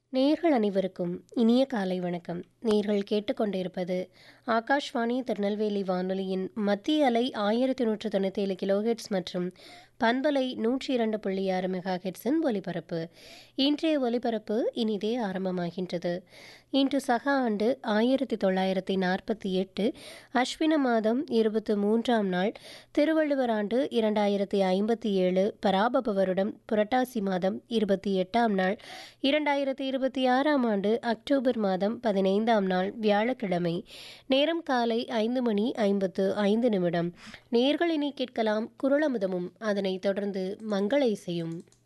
நேர்கள் அனைவருக்கும் இனிய காலை வணக்கம். நேர்கள் கேட்டுக்கொண்டிருப்பது ஆகாஷ்வாணி திருநெல்வேலி வானொலியின் மத்திய அலை 1197 கிலோஹெட்ஸ் மற்றும் பண்பலை 102.6 மெகா ஹெட்ஸின் ஒலிபரப்பு. இன்றைய ஒலிபரப்பு இனிதே ஆரம்பமாகின்றது. இன்று சக ஆண்டு 1948 அஸ்வின மாதம் 23ஆம் நாள், திருவள்ளுவர் ஆண்டு 2057, பராபவ வருடம் புரட்டாசி மாதம் 28ஆம் நாள், 2026ஆம் ஆண்டு அக்டோபர் மாதம் 15ஆம் நாள், வியாழக்கிழமை. நேரம் காலை 5:55. நேயர்கள் இனி கேட்கலாம் குறளமுதமும், அதனைத் தொடர்ந்து மங்கள இசையும்.